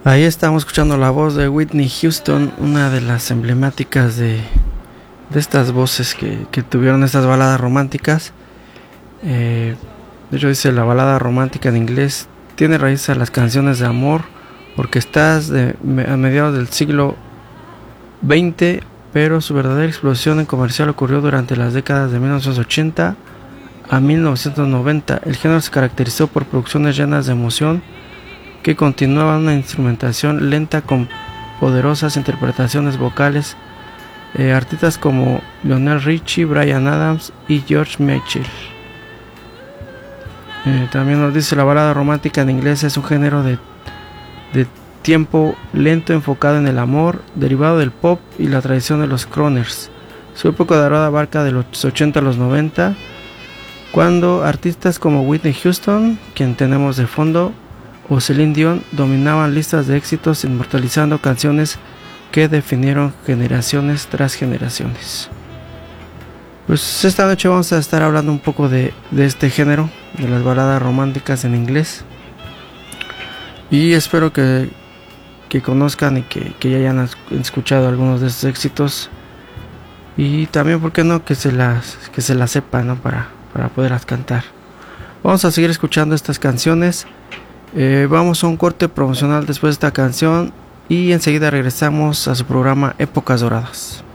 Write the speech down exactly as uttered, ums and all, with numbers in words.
Ahí estamos escuchando la voz de Whitney Houston, una de las emblemáticas de, de estas voces que, que tuvieron estas baladas románticas. Eh, de hecho dice la balada romántica en inglés tiene raíz a las canciones de amor orquestadas de, a mediados del siglo veinte, pero su verdadera explosión en comercial ocurrió durante las décadas de mil novecientos ochenta a mil novecientos noventa. El género se caracterizó por producciones llenas de emoción que continuaban una instrumentación lenta con poderosas interpretaciones vocales. Eh, artistas como Lionel Richie, Bryan Adams y George Michael. Eh, también nos dice la balada romántica en inglés es un género de, de tiempo lento enfocado en el amor, derivado del pop y la tradición de los crooners. Su época dorada abarca de los ochenta a los noventa, cuando artistas como Whitney Houston, quien tenemos de fondo, o Celine Dion dominaban listas de éxitos inmortalizando canciones que definieron generaciones tras generaciones. Pues esta noche vamos a estar hablando un poco de, de este género, de las baladas románticas en inglés, y espero que, que conozcan y que, que ya hayan escuchado algunos de estos éxitos, y también, ¿por qué no?, que se las, que se las sepan, ¿no?, para, para poderlas cantar. Vamos a seguir escuchando estas canciones. Eh, vamos a un corte promocional después de esta canción y enseguida regresamos a su programa Épocas Doradas.